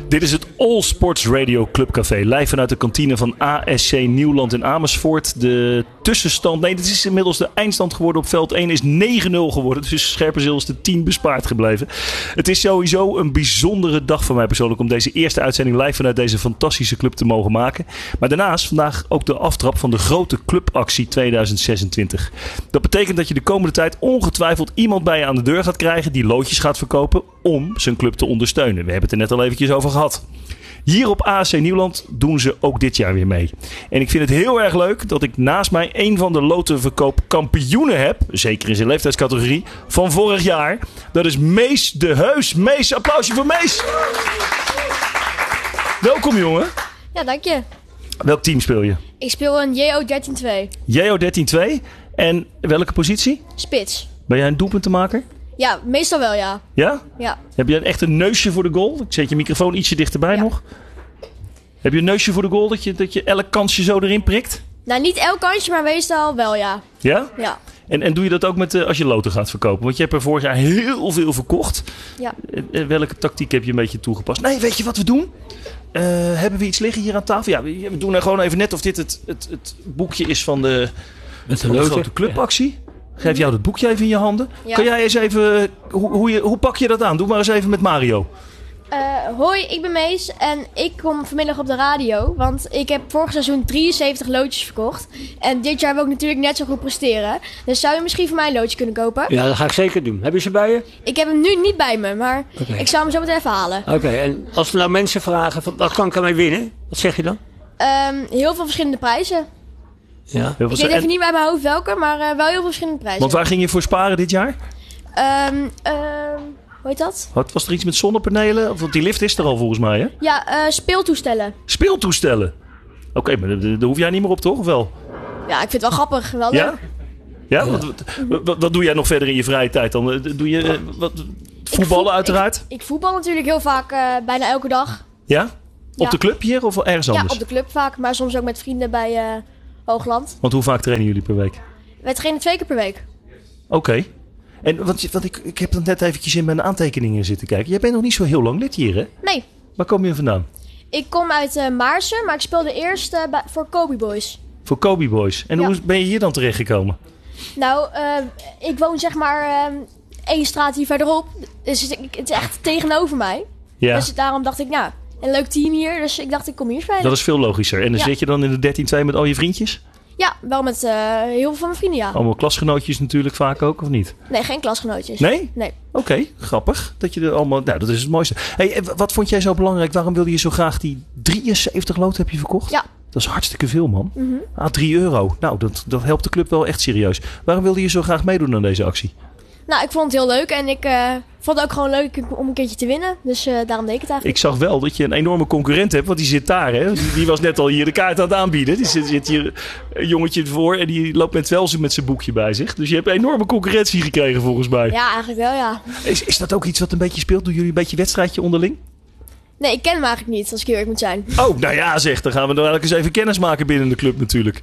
Dit is het All Sports Radio Clubcafé. Live vanuit de kantine van ASC Nieuwland in Amersfoort. De tussenstand, nee, dit is inmiddels de eindstand geworden op veld 1. Is 9-0 geworden. Dus Scherpenzeel is de 10 bespaard gebleven. Het is sowieso een bijzondere dag voor mij persoonlijk om deze eerste uitzending live vanuit deze fantastische club te mogen maken. Maar daarnaast vandaag ook de aftrap van de grote clubactie 2026. Dat betekent dat je de komende tijd ongetwijfeld iemand bij je aan de deur gaat krijgen die loodjes gaat verkopen om zijn club te ondersteunen. We hebben het er net al eventjes over gehad. Hier op ASC Nieuwland doen ze ook dit jaar weer mee. En ik vind het heel erg leuk dat ik naast mij een van de lotenverkoopkampioenen heb, zeker in zijn leeftijdscategorie, van vorig jaar. Dat is Mees de Heus. Mees, applausje voor Mees. Welkom jongen. Ja, dank je. Welk team speel je? Ik speel een JO13-2. JO13-2. En welke positie? Spits. Ben jij een doelpuntenmaker? Ja, meestal wel, ja. Ja? Ja. Heb je echt een neusje voor de goal? Ik zet je microfoon ietsje dichterbij nog. Heb je een neusje voor de goal dat je elk kansje zo erin prikt? Nou, niet elk kansje, maar meestal wel, ja. Ja? Ja. En doe je dat ook met als je loten gaat verkopen? Want je hebt er vorig jaar heel veel verkocht. Ja. Welke tactiek heb je een beetje toegepast? Nee, weet je wat we doen? Hebben we iets liggen hier aan tafel? Ja, we doen er gewoon even net of dit het boekje is van de grote clubactie. Geef jou dat boekje even in je handen. Ja. Kan jij eens even... Hoe pak je dat aan? Doe maar eens even met Mario. Hoi, ik ben Mees en ik kom vanmiddag op de radio. Want ik heb vorig seizoen 73 loodjes verkocht. En dit jaar wil ik natuurlijk net zo goed presteren. Dus zou je misschien voor mij een loodje kunnen kopen? Ja, dat ga ik zeker doen. Heb je ze bij je? Ik heb hem nu niet bij me, maar ik zou hem zo meteen even halen. Oké, en als we nou mensen vragen, wat kan ik ermee winnen? Wat zeg je dan? Heel veel verschillende prijzen. Ja. Ik weet even niet bij mijn hoofd welke, maar wel heel veel verschillende prijzen. Want waar ging je voor sparen dit jaar? Hoe heet dat? Wat, was er iets met zonnepanelen? Want die lift is er al volgens mij, hè? Ja, speeltoestellen. Speeltoestellen? Oké, maar daar hoef jij niet meer op, toch? Of wel? Ja, ik vind het wel grappig. Wel leuk. Ja? Ja? Wat doe jij nog verder in je vrije tijd dan? Doe je voetballen uiteraard? Ik voetbal natuurlijk heel vaak, bijna elke dag. Ja? Op de club hier of ergens anders? Ja, op de club vaak. Maar soms ook met vrienden bij Hoogland. Want hoe vaak trainen jullie per week? Wij trainen 2 keer per week. Oké. En want ik heb dat net eventjes in mijn aantekeningen zitten kijken. Jij bent nog niet zo heel lang lid hier, hè? Nee. Waar kom je vandaan? Ik kom uit Maarsen, maar ik speelde eerst voor Kobe Boys. Voor Kobe Boys. En hoe ben je hier dan terechtgekomen? Nou, ik woon zeg maar 1 straat hier verderop. Dus het is echt tegenover mij. Ja. Dus daarom dacht ik, nou, een leuk team hier. Dus ik dacht, ik kom hier spelen. Dat is veel logischer. En dan zit je dan in de 13-2 met al je vriendjes? Ja, wel met heel veel van mijn vrienden, ja. Allemaal klasgenootjes natuurlijk vaak ook, of niet? Nee, geen klasgenootjes. Nee? Nee. Oké, grappig. Dat je er allemaal... Nou, dat is het mooiste. Hey, wat vond jij zo belangrijk? Waarom wilde je zo graag die 73 loten heb je verkocht? Ja. Dat is hartstikke veel, man. Mm-hmm. €3. Nou, dat helpt de club wel echt serieus. Waarom wilde je zo graag meedoen aan deze actie? Nou, ik vond het heel leuk en ik vond het ook gewoon leuk om een keertje te winnen. Dus daarom deed ik het eigenlijk. Ik zag wel dat je een enorme concurrent hebt, want die zit daar. Hè? Die was net al hier de kaart aan het aanbieden. Die zit hier een jongetje voor en die loopt met Velsen met zijn boekje bij zich. Dus je hebt enorme concurrentie gekregen volgens mij. Ja, eigenlijk wel, ja. Is dat ook iets wat een beetje speelt? Doen jullie een beetje wedstrijdje onderling? Nee, ik ken hem eigenlijk niet, als ik heel eerlijk moet zijn. Oh, nou ja zeg, dan gaan we dan eens even kennis maken binnen de club natuurlijk.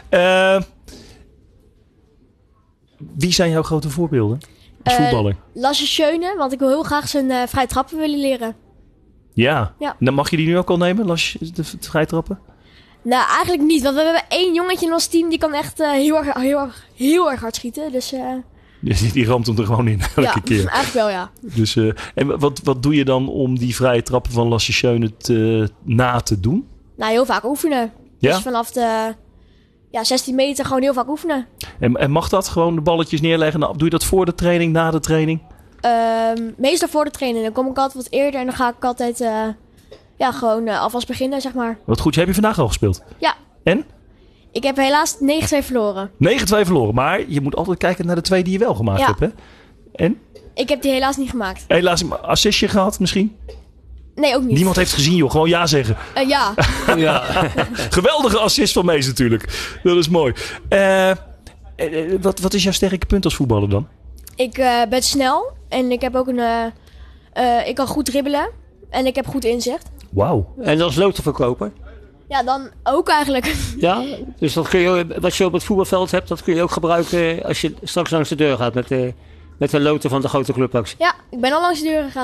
Wie zijn jouw grote voorbeelden als voetballer? Lasse Schöne, want ik wil heel graag zijn vrije trappen willen leren. Ja. Ja. Dan mag je die nu ook al nemen, de vrije trappen? Nou, eigenlijk niet, want we hebben 1 jongetje in ons team die kan echt heel erg hard schieten. Dus die ramt hem er gewoon in elke keer. Ja, eigenlijk wel, ja. Dus, en wat doe je dan om die vrije trappen van Lasse Schöne na te doen? Nou, heel vaak oefenen. Ja? Dus vanaf de 16 meter gewoon heel vaak oefenen. En mag dat gewoon de balletjes neerleggen? Doe je dat voor de training, na de training? Meestal voor de training. Dan kom ik altijd wat eerder en dan ga ik altijd gewoon alvast beginnen, zeg maar. Wat goed, heb je vandaag al gespeeld? Ja. En? Ik heb helaas 9-2 verloren. 9-2 verloren, maar je moet altijd kijken naar de 2 die je wel gemaakt hebt, hè? En? Ik heb die helaas niet gemaakt. Helaas een assistje gehad misschien? Nee, ook niet. Niemand heeft gezien, joh. Gewoon ja zeggen. Ja. Ja. Geweldige assist van Mees natuurlijk. Dat is mooi. Wat is jouw sterke punt als voetballer dan? Ik ben snel. En ik heb ook ik kan goed dribbelen. En ik heb goed inzicht. Wauw. En als lotenverkoper? Ja, dan ook eigenlijk. Ja, dus dat kun je, wat je op het voetbalveld hebt, dat kun je ook gebruiken als je straks langs de deur gaat met de loten van de grote clubactie. Ja, ik ben al langs de deur gegaan.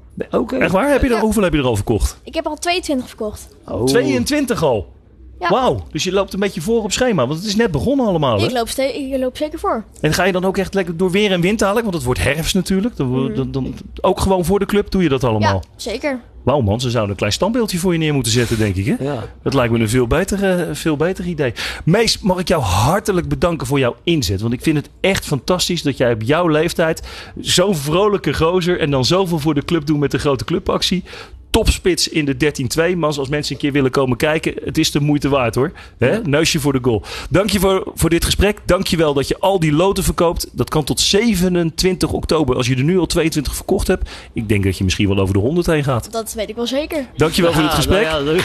Oké. Echt waar? Hoeveel heb je er al verkocht? Ik heb al 22 verkocht. 22 al? Ja. Wauw, dus je loopt een beetje voor op schema. Want het is net begonnen allemaal, hè? Ik loop zeker voor. En ga je dan ook echt lekker door weer en wind halen? Want het wordt herfst natuurlijk. Dan ook gewoon voor de club doe je dat allemaal? Ja, zeker. Wauw man, ze zouden een klein standbeeldje voor je neer moeten zetten, denk ik. Hè? Ja. Dat lijkt me een veel beter idee. Mees, mag ik jou hartelijk bedanken voor jouw inzet. Want ik vind het echt fantastisch dat jij op jouw leeftijd zo'n vrolijke gozer en dan zoveel voor de club doet met de grote clubactie. Topspits in de 13-2. Maar als mensen een keer willen komen kijken, het is de moeite waard hoor. Hè? Neusje voor de goal. Dank je voor dit gesprek. Dank je wel dat je al die loten verkoopt. Dat kan tot 27 oktober. Als je er nu al 22 verkocht hebt. Ik denk dat je misschien wel over de 100 heen gaat. Dat weet ik wel zeker. Dank je wel voor dit gesprek.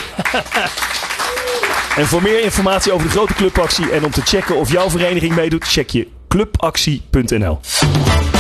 En voor meer informatie over de grote clubactie en om te checken of jouw vereniging meedoet, check je clubactie.nl.